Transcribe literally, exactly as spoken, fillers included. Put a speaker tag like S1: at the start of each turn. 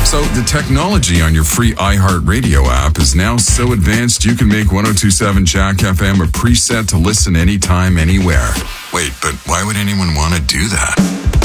S1: So the technology on your free iHeartRadio app is now so advanced you can make one oh two point seven Jack F M a preset to listen anytime, anywhere. Wait, but why would anyone want to do that?